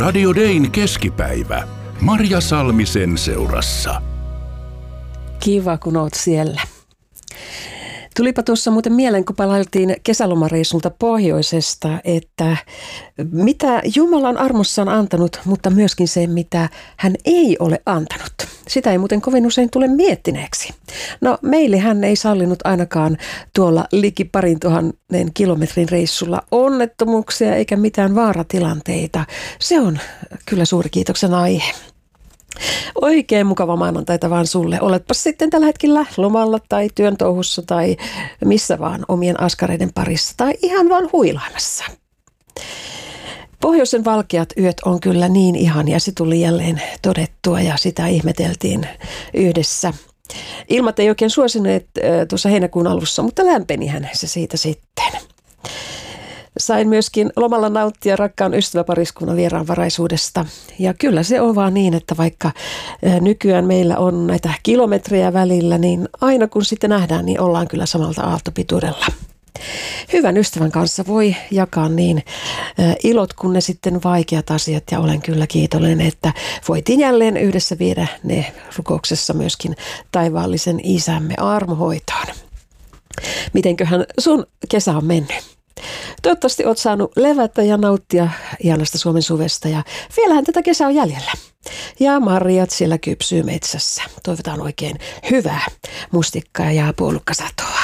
Radio Dayn keskipäivä. Marja Salmisen seurassa. Kiva, kun oot siellä. Tulipa tuossa muuten mieleen, kun palailtiin kesälomareissulta pohjoisesta, että mitä Jumala on armossaan antanut, mutta myöskin se, mitä hän ei ole antanut. Sitä ei muuten kovin usein tule miettineeksi. No meille hän ei sallinut ainakaan tuolla liki 2000 kilometrin reissulla onnettomuuksia eikä mitään vaaratilanteita. Se on kyllä suuri kiitoksen aihe. Oikein mukava maanantaita vaan sulle. Oletpa sitten tällä hetkellä lomalla tai työn touhussa tai missä vaan omien askareiden parissa tai ihan vaan huilaamassa. Pohjoisen valkeat yöt on kyllä niin ihania. Se tuli jälleen todettua ja sitä ihmeteltiin yhdessä. Ilmat ei oikein suosineet tuossa heinäkuun alussa, mutta lämpenihän se siitä sitten. Sain myöskin lomalla nauttia rakkaan ystäväpariskunnan vieraanvaraisuudesta. Ja kyllä se on vaan niin, että vaikka nykyään meillä on näitä kilometrejä välillä, niin aina kun sitten nähdään, niin ollaan kyllä samalta aaltopituudella. Hyvän ystävän kanssa voi jakaa niin ilot kuin ne sitten vaikeat asiat ja olen kyllä kiitollinen, että voitiin jälleen yhdessä viedä ne rukouksessa myöskin taivaallisen isämme armohoitoon. Mitenköhän sun kesä on mennyt? Toivottavasti olet saanut levätä ja nauttia ihanasta Suomen suvesta ja vielähän tätä kesää on jäljellä. Ja marjat siellä kypsyy metsässä. Toivotaan oikein hyvää mustikkaa ja puolukkasatoa.